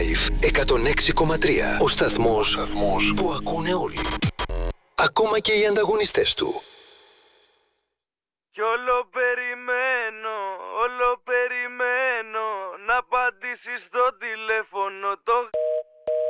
Live 106,3. Ο σταθμός που ακούνε όλοι. Ακόμα και οι ανταγωνιστές του. Κι όλο περιμένω να απαντήσεις στο τηλέφωνο.